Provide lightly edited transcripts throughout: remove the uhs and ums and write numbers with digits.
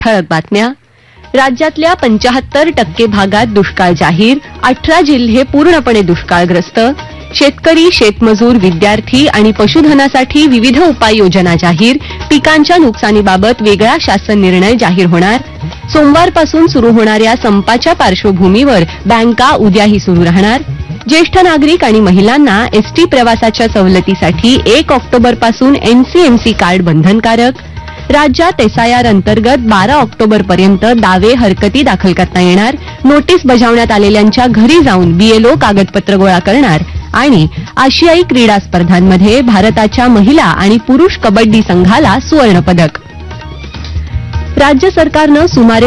ठळक बातम्या. राज्यातल्या 75% भागात दुष्काळ जाहीर, 18 जिल्हे पूर्णपणे दुष्काळग्रस्त. शेतकरी, शेतमजूर, विद्यार्थी आणि पशुधनासाठी विविध उपाययोजना जाहीर. पिकांच्या नुकसानीबाबत वेगळा शासन निर्णय जाहीर होणार. सोमवारपासून सुरू होणाऱ्या संपाच्या पार्श्वभूमीवर बँका उद्याही सुरू राहणार. ज्येष्ठ नागरिक आणि महिलांना एसटी प्रवासाच्या सवलतीसाठी 1 ऑक्टोबरपासून एनसीएमसी कार्ड बंधनकारक. राज्यात एसआयआर अंतर्गत 12 ऑक्टोबरपर्यंत दावे हरकती दाखल करता येणार. नोटीस बजावण्यात आलेल्यांच्या घरी जाऊन बीएलओ कागदपत्र गोळा करणार. आणि आशियाई क्रीडा स्पर्धांमध्ये भारताच्या महिला आणि पुरुष कबड्डी संघाला सुवर्णपदक. राज्य सरकारनं सुमारे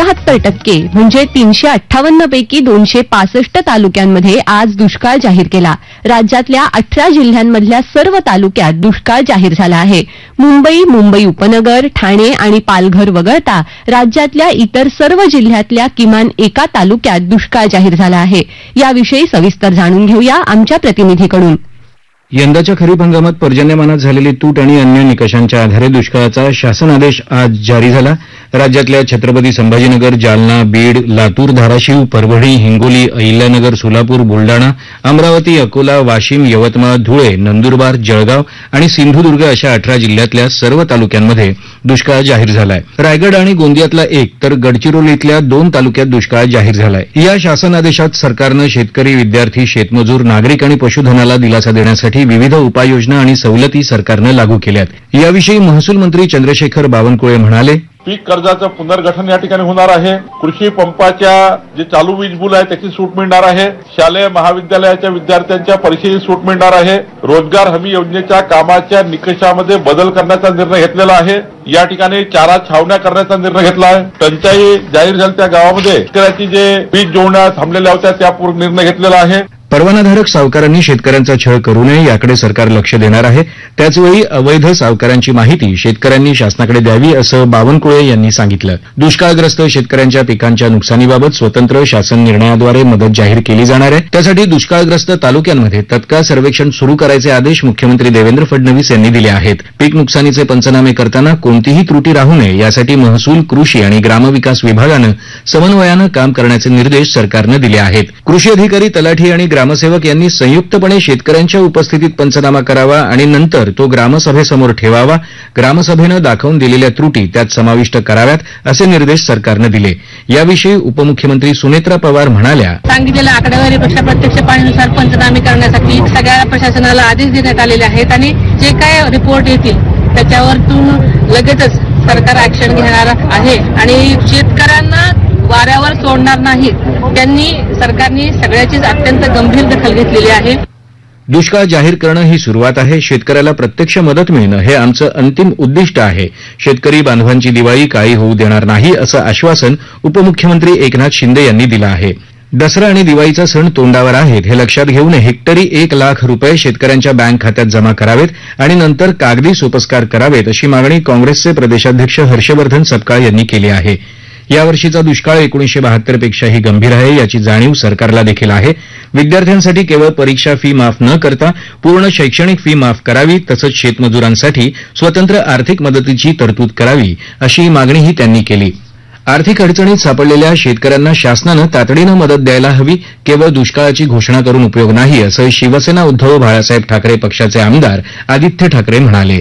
75% म्हणजे 358 पैकी 265 तालुक्यांमध्ये आज दुष्काळ जाहीर केला. राज्यातल्या 18 जिल्ह्यांमधल्या सर्व तालुक्यात दुष्काळ जाहीर झाला आहे. मुंबई, मुंबई उपनगर, ठाणे आणि पालघर वगळता राज्यातल्या इतर सर्व जिल्ह्यातल्या किमान एका तालुक्यात दुष्काळ जाहीर झाला आहे. याविषयी सविस्तर जाणून घेऊया आमच्या प्रतिनिधीकडून. यंदाच्या खरीप हंगामात पर्जन्यमानात झालेली तूट आणि अन्य निकषांच्या आधारे दुष्काळाचा शासनादेश आज जारी झाला. राज्यातल्या छत्रपती संभाजीनगर, जालना, बीड, लातूर, धाराशिव, परभणी, हिंगोली, अहिल्यानगर, सोलापूर, बुलडाणा, अमरावती, अकोला, वाशिम, यवतमाळ, धुळे, नंदुरबार, जळगाव आणि सिंधुदुर्ग अशा 18 जिल्ह्यातल्या सर्व तालुक्यांमध्ये दुष्काळ जाहीर झालाय. रायगड आणि गोंदियातला 1 तर गडचिरोलीतल्या 2 तालुक्यात दुष्काळ जाहीर झालाय. या शासनादेशात सरकारनं शेतकरी, विद्यार्थी, शेतमजूर, नागरिक आणि पशुधनाला दिलासा देण्यासाठी विविध उपाययोजना आणि सवलती सरकारनं लागू केल्यात. याविषयी महसूल मंत्री चंद्रशेखर बावनकुळे म्हणाले, पीक कर्जाचं पुनर्गठन या ठिकाणी होणार आहे. कृषी पंपाच्या जे चालू वीज बिल आहे त्याची सूट मिळणार आहे. शालेय महाविद्यालयाच्या विद्यार्थ्यांच्या परीक्षेची सूट मिळणार आहे. रोजगार हमी योजनेच्या कामाच्या निकषामध्ये बदल करण्याचा निर्णय घेतलेला आहे. या ठिकाणी चारा छावण्या करण्याचा निर्णय घेतला आहे. टंचाई जाहीर झाली त्या गावामध्ये शेतकऱ्याची जे वीज जोडण्या थांबलेल्या होत्या त्यापूर्वी निर्णय घेतलेला आहे. परवानाधारक सावकारांनी शेतकऱ्यांचा छळ करू नये याकडे सरकार लक्ष देणार आहे. त्याचवेळी अवैध सावकारांची माहिती शेतकऱ्यांनी शासनाकडे द्यावी असं बावनकुळे यांनी सांगितलं. दुष्काळग्रस्त शेतकऱ्यांच्या पिकांच्या नुकसानीबाबत स्वतंत्र शासन निर्णयाद्वारे मदत जाहीर केली जाणार आहे. त्यासाठी दुष्काळग्रस्त तालुक्यांमध्ये तत्काळ सर्वेक्षण सुरू करायचे आदेश मुख्यमंत्री देवेंद्र फडणवीस यांनी दिले आहेत. पीक नुकसानीचे पंचनामे करताना कोणतीही त्रुटी राहू नये यासाठी महसूल, कृषी आणि ग्रामविकास विभागानं समन्वयानं काम करण्याचे निर्देश सरकारनं दिले आहेत. कृषी अधिकारी, तलाठी आणि ग्रामसेवक यांनी संयुक्तपणे शेतकऱ्यांच्या उपस्थितीत पंचनामा करावा आणि नंतर तो ग्रामसभेसमोर ठेवावा. ग्रामसभेनं दाखवून दिलेल्या त्रुटी त्यात समाविष्ट कराव्यात असे निर्देश सरकारनं दिले. याविषयी उपमुख्यमंत्री सुनेत्रा पवार म्हणाल्या, सांगितलेल्या आकडेवारीपेक्षा प्रत्यक्ष पाहणीनुसार पंचनामे करण्यासाठी सगळ्या प्रशासनाला आदेश देण्यात आलेले आहेत आणि जे काय रिपोर्ट येतील त्याच्यावरतून लगेचच सरकार ऍक्शन घेणार आहे आणि शेतकऱ्यांना वाऱ्यावर सोडणार नाहीत. सरकारने सगळ्याचीच अत्यंत गंभीर दखल घेतलेली आहे. दुष्काळ जाहीर करणं ही सुरुवात आहे. शेतकऱ्याला प्रत्यक्ष मदत मिळणं हे आमचं अंतिम उद्दिष्ट आहे. शेतकरी बांधवांची दिवाळी काळी होऊ देणार नाही असं आश्वासन उपमुख्यमंत्री एकनाथ शिंदे यांनी दिलं आहे. दसरा आणि दिवाळीचा सण तोंडावर आहेत हे लक्षात घेऊन हेक्टरी 1 लाख रुपये शेतकऱ्यांच्या बँक खात्यात जमा करावेत आणि नंतर कागदी सोपस्कार करावेत अशी मागणी काँग्रेसचे प्रदेशाध्यक्ष हर्षवर्धन सपकाळ यांनी केली आहे. यावर्षीचा दुष्काळ 1972 पेक्षाही गंभीर आहे याची जाणीव सरकारला देखील आहे. विद्यार्थ्यांसाठी केवळ परीक्षा फी माफ न करता पूर्ण शैक्षणिक फी माफ करावी तसंच शेतमजुरांसाठी स्वतंत्र आर्थिक मदतीची तरतूद करावी अशी मागणीही त्यांनी केली. आर्थिक अडचणीत सापडलेल्या शेतकऱ्यांना शासनानं तातडीनं मदत द्यायला हवी. केवळ दुष्काळाची घोषणा करून उपयोग नाही असं शिवसेना उद्धव बाळासाहेब ठाकरे पक्षाचे आमदार आदित्य ठाकरे म्हणाले.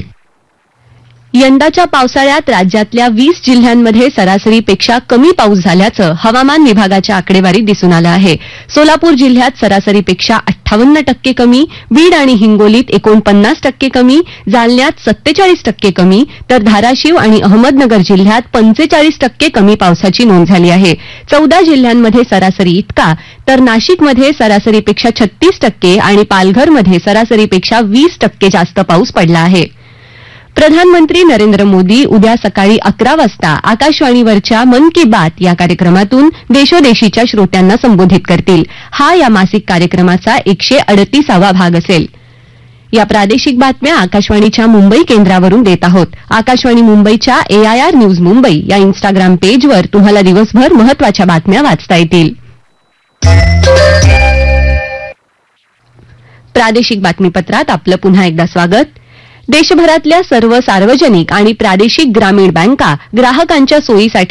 यंदाच्या पावसाळ्यात राज्यातल्या 20 जिल्ह्यांमध्ये सरासरीपेक्षा कमी पाऊस झाल्याचं हवामान विभागाच्या आकडेवारीत दिसून आलं आहे. सोलापूर जिल्ह्यात सरासरीपेक्षा 58% कमी, बीड आणि हिंगोलीत 49% कमी, जालन्यात 47% कमी तर धाराशिव आणि अहमदनगर जिल्ह्यात 45% कमी पावसाची नोंद झाली आहे. 14 जिल्ह्यांमध्ये सरासरी इतका तर नाशिकमध्ये सरासरीपेक्षा 36% आणि पालघरमध्ये सरासरीपेक्षा 20% जास्त पाऊस पडला आहे. प्रधानमंत्री नरेंद्र मोदी उद्या सकाळी 11 वाजता आकाशवाणीवरच्या मन की बात या कार्यक्रमातून देशोदेशीच्या श्रोत्यांना संबोधित करतील. हा या मासिक कार्यक्रमाचा 138वा भाग असेल. या प्रादेशिक बातम्या आकाशवाणीच्या मुंबई केंद्रावरून देत आहोत. आकाशवाणी मुंबईच्या AIR न्यूज मुंबई या इन्स्टाग्राम पेजवर तुम्हाला दिवसभर महत्वाच्या बातम्या वाचता येतील. प्रादेशिक बातमीपत्रात आपलं पुन्हा एकदा स्वागत. देशभरातल्या सर्व सार्वजनिक आणि प्रादेशिक ग्रामीण बँका ग्राहकांच्या सोयीसाठी